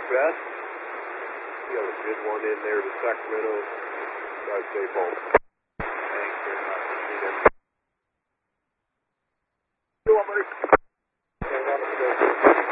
best. You got a good one in there to Sacramento. Drive safe home.